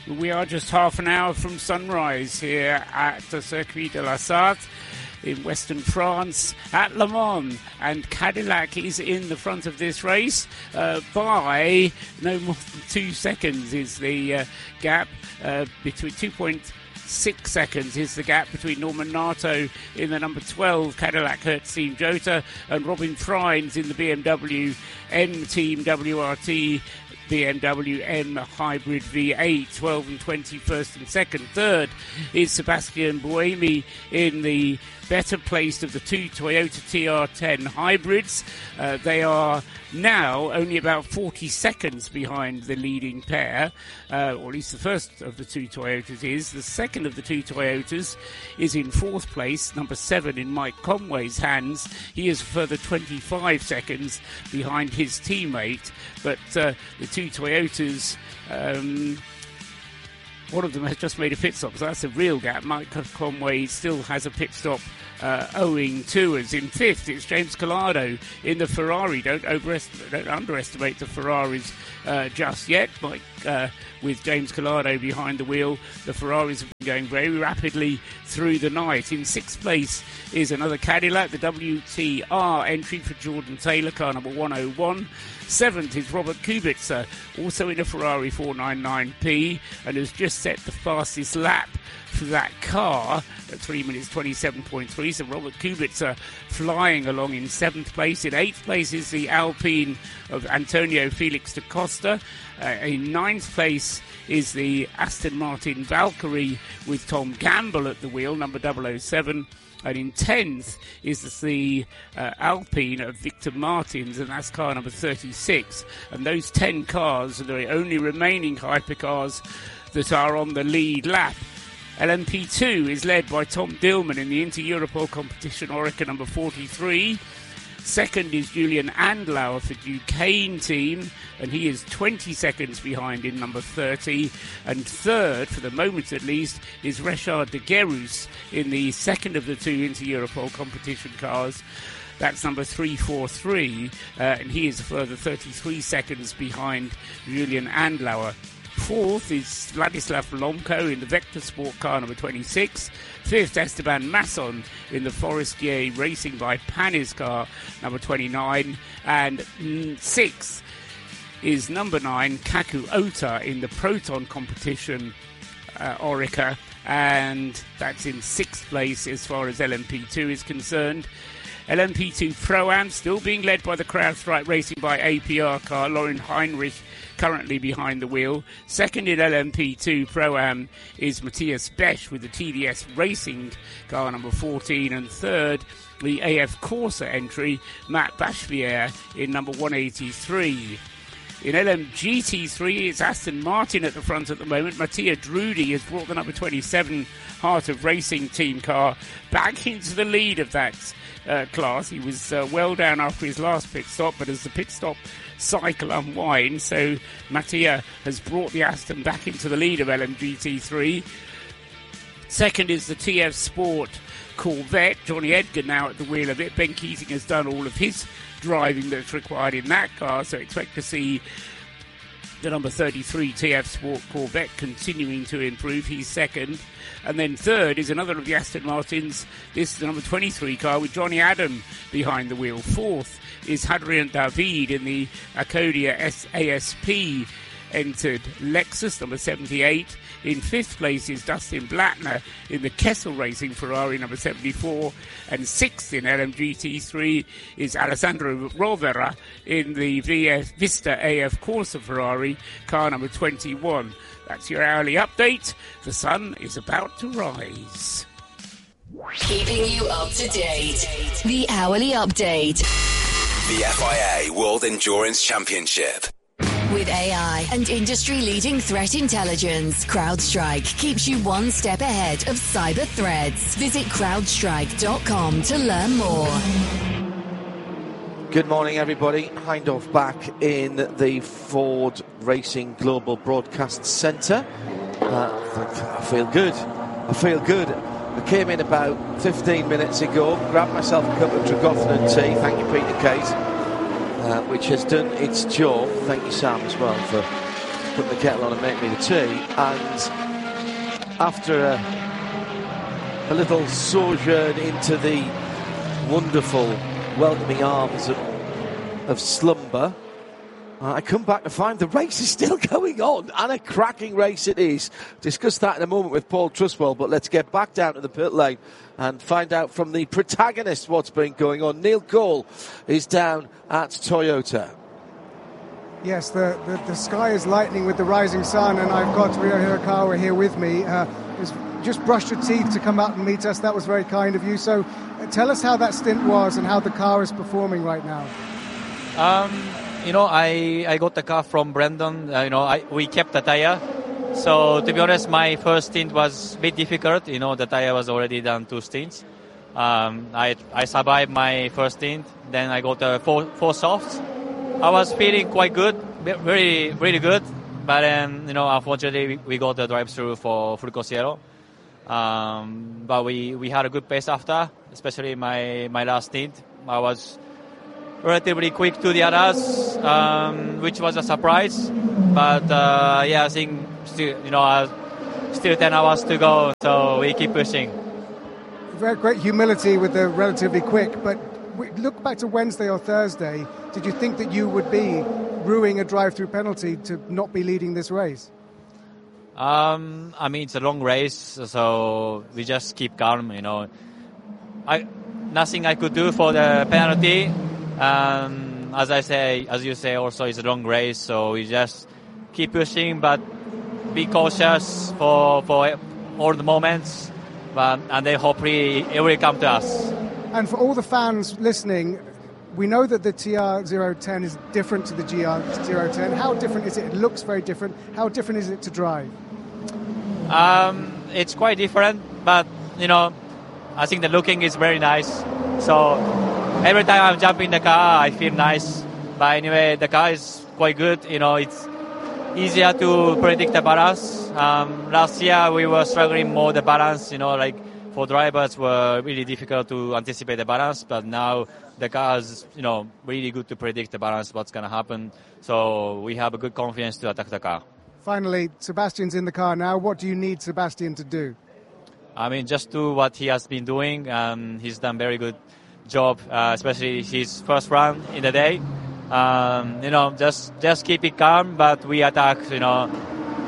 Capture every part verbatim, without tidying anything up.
We are just half an hour from sunrise here at the Circuit de la Sarthe in western France at Le Mans, and Cadillac is in the front of this race uh, by no more than two seconds is the uh, gap uh, between two point six seconds is the gap between Norman Nato in the number twelve Cadillac Hertz Team Jota and Robin Freins in the B M W M Team W R T B M W M Hybrid V eight, twelve and twenty, first and second. Third is Sebastian Buemi in the better placed of the two Toyota T R ten hybrids. Uh, they are now only about forty seconds behind the leading pair, uh, or at least the first of the two Toyotas is. The second of the two Toyotas is in fourth place, number seven in Mike Conway's hands. He is a further twenty-five seconds behind his teammate, but uh, the two Toyotas, um, one of them has just made a pit stop, so that's a real gap. Mike Conway still has a pit stop uh, owing to us. In fifth, it's James Collado in the Ferrari. Don't, overestimate, don't underestimate the Ferraris uh, just yet. Mike, uh, with James Collado behind the wheel, the Ferraris have been going very rapidly through the night. In sixth place is another Cadillac, the W T R entry for Jordan Taylor, car number one oh one. Seventh is Robert Kubica, also in a Ferrari four ninety-nine P, and has just set the fastest lap for that car at three minutes twenty-seven point three. So Robert Kubica flying along in seventh place. In eighth place is the Alpine of Antonio Felix da Costa. Uh, in ninth place is the Aston Martin Valkyrie with Tom Gamble at the wheel, number double oh seven. And in tenth is the uh, Alpine of Victor Martins, and that's car number thirty-six. And those ten cars are the only remaining hypercars that are on the lead lap. L M P two is led by Tom Dillman in the Inter-Europol competition, Orica number forty-three. Second is Julian Andlauer for Duquesne team, and he is twenty seconds behind in number thirty. And third, for the moment at least, is Richard de Guerus in the second of the two Inter-Europol competition cars. That's number three forty-three, uh, and he is a further thirty-three seconds behind Julian Andlauer. Fourth is Vladislav Lomko in the Vector Sport car number twenty-six. Fifth, Esteban Masson in the Forestier Racing by Panis car number twenty-nine. And mm, sixth is number nine, Kaku Ota in the Proton competition uh, Orica. And that's in sixth place as far as L M P two is concerned. L M P two Pro-Am still being led by the Crowdstrike Racing by A P R car, Lauren Heinrich currently behind the wheel. Second in L M P two Pro-Am is Matthias Besch with the T D S Racing car number fourteen. And third, the A F Corsa entry, Matt Bachelier in number one eighty-three. In L M G T three, it's Aston Martin at the front at the moment. Mattia Drudi has brought the number twenty-seven Heart of Racing team car back into the lead of that uh, class. He was uh, well down after his last pit stop, but as the pit stop cycle unwinds, so Mattia has brought the Aston back into the lead of L M G T three. Second is the T F Sport Corvette. Johnny Edgar now at the wheel of it. Ben Keating has done all of his driving that's required in that car, so expect to see the number thirty-three T F Sport Corvette continuing to improve. He's second. And then third is another of the Aston Martins. This is the number twenty-three car with Johnny Adam behind the wheel. Fourth is Hadrian David in the Acadia A S P entered Lexus, number seventy-eight. In fifth place is Dustin Blattner in the Kessel Racing Ferrari, number seventy-four. And sixth in L M G T three is Alessandro Rovera in the V F Vista A F Corsa Ferrari, car number twenty-one. That's your hourly update. The sun is about to rise. Keeping you up to date. The hourly update. The F I A World Endurance Championship. With A I and industry-leading threat intelligence, CrowdStrike keeps you one step ahead of cyber threats. Visit crowdstrike dot com to learn more. Good morning, everybody. Hindhaugh back in the Ford Racing Global Broadcast Centre. Uh, I feel good. I feel good. I came in about fifteen minutes ago, grabbed myself a cup of Dragothnan tea. Thank you, Peter Case. Uh, which has done its job. Thank you, Sam, as well, for putting the kettle on and making me the tea. And after a, a little sojourn into the wonderful, welcoming arms of, of slumber, uh, I come back to find the race is still going on, and a cracking race it is. Discuss that in a moment with Paul Trustwell, but let's get back down to the pit lane and find out from the protagonist what's been going on. Neil Cole is down at Toyota. Yes, the, the, the sky is lightening with the rising sun, and I've got Ryo Hirakawa here with me. Uh, he's just brushed your teeth to come out and meet us. That was very kind of you. So uh, tell us how that stint was and how the car is performing right now. Um, you know, I, I got the car from Brandon. Uh, you know, I, we kept the tire. So to be honest, my first stint was a bit difficult. You know, the tire was already done two stints. Um, I I survived my first stint. Then I got uh, four, four softs. I was feeling quite good, very, really good. But then, you know, unfortunately, we got the drive-through for Fulcosiero. Um, but we, we had a good pace after, especially my, my last stint. I was relatively quick to the others, um, which was a surprise. But, uh, yeah, I think still, you know, uh, still ten hours to go, so we keep pushing. Very great humility with the relatively quick, but look back to Wednesday or Thursday. Did you think that you would be ruining a drive-through penalty to not be leading this race? Um, I mean, it's a long race, so we just keep calm, you know. I nothing I could do for the penalty. Um, as I say, as you say, also it's a long race, so we just keep pushing, but be cautious for for all the moments, but, and then hopefully it will come to us. And for all the fans listening, we know that the T R zero ten is different to the G R zero ten. How different is it? It looks very different. How different is it to drive? Um, it's quite different, but, you know, I think the looking is very nice. So every time I'm jumping in the car, I feel nice. But anyway, the car is quite good. You know, it's easier to predict the balance. Um, last year, we were struggling more the balance, you know, like, for drivers were really difficult to anticipate the balance, but now the car is, you know, really good to predict the balance, what's going to happen. So we have a good confidence to attack the car. Finally, Sebastian's in the car now. What do you need Sebastian to do? I mean, just do what he has been doing. Um, he's done very good job, uh, especially his first run in the day. Um, you know, just just keep it calm, but we attack. You know, um,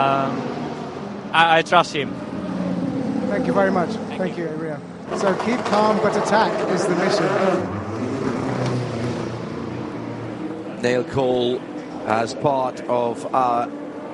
I, I trust him. Thank you very much. Thank, Thank you, you. Ria. So keep calm but attack is the mission. Neil Cole as part of our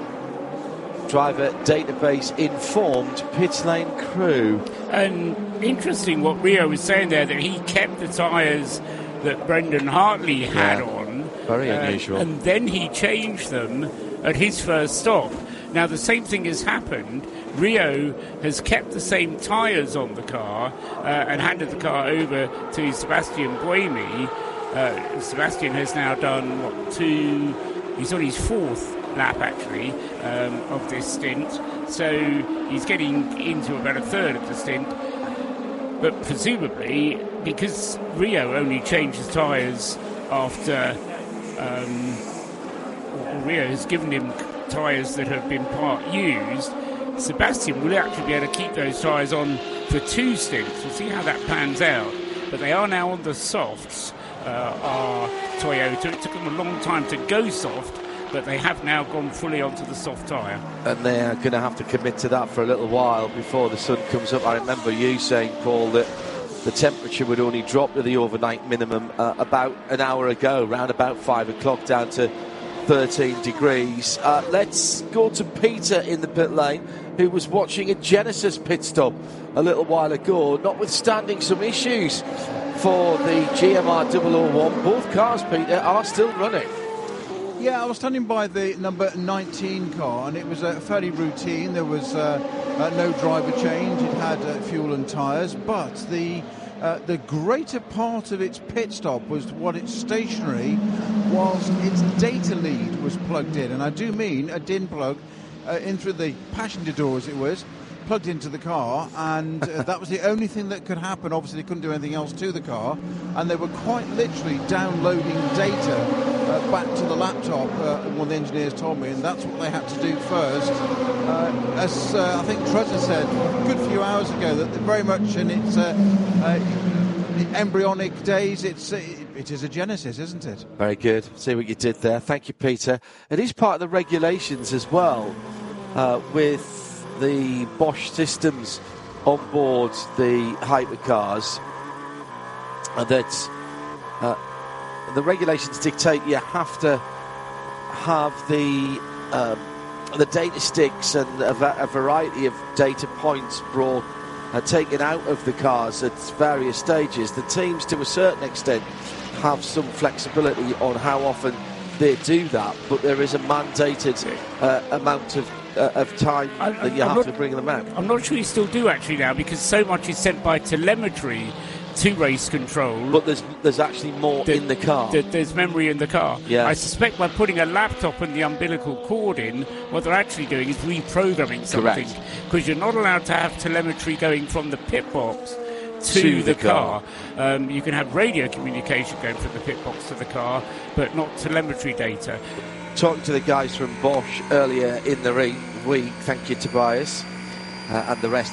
driver database informed pit lane crew. And interesting what Rio was saying there, that he kept the tyres that Brendan Hartley had Yeah. on. Very uh, unusual. And then he changed them at his first stop. Now, the same thing has happened. Rio has kept the same tyres on the car uh, and handed the car over to Sebastian Buemi. Uh, Sebastian has now done, what, two... He's on his fourth lap, actually, um, of this stint. So he's getting into about a third of the stint. But presumably, because Rio only changed his tyres after... Um, or Rio has given him tyres that have been part used, Sebastian will actually be able to keep those tyres on for two stints. We'll see how that pans out. But they are now on the softs, uh, are Toyota. It took them a long time to go soft, but they have now gone fully onto the soft tyre. And they're going to have to commit to that for a little while before the sun comes up. I remember you saying, Paul, that the temperature would only drop to the overnight minimum uh, about an hour ago, around about five o'clock, down to thirteen degrees. Uh, let's go to Peter in the pit lane, who was watching a Genesis pit stop a little while ago, notwithstanding some issues for the G M R double oh one. Both cars, Peter, are still running. Yeah, I was standing by the number nineteen car, and it was uh, fairly routine. There was uh, uh, no driver change. It had uh, fuel and tyres, but the uh, the greater part of its pit stop was what it's stationary, whilst its data lead was plugged in. And I do mean a D I N plug uh, in through the passenger door, as it was, plugged into the car, and uh, that was the only thing that could happen. Obviously, they couldn't do anything else to the car, and they were quite literally downloading data uh, back to the laptop, uh, one of the engineers told me, and that's what they had to do first. Uh, as uh, I think Trezor said a good few hours ago, that they're very much in its uh, uh, embryonic days. It's uh, it is a Genesis, isn't it? Very good. See what you did there. Thank you, Peter. It is part of the regulations as well, uh, with the Bosch systems on board the hypercars, uh, that uh, the regulations dictate you have to have the um, the data sticks and a, va- a variety of data points brought uh, taken out of the cars at various stages. The teams, to a certain extent, have some flexibility on how often they do that, but there is a mandated uh, amount of uh, of time I, that you I'm have not, to bring them out. I'm not sure you still do actually now, because so much is sent by telemetry to race control. But there's there's actually more the, in the car. The, there's memory in the car. Yes. I suspect by putting a laptop and the umbilical cord in, what they're actually doing is reprogramming something. Because you're not allowed to have telemetry going from the pit box to, to the, the car. car. Um, you can have radio communication going from the pit box to the car, but not telemetry data. Talking to the guys from Bosch earlier in the week, thank you, Tobias, uh, and the rest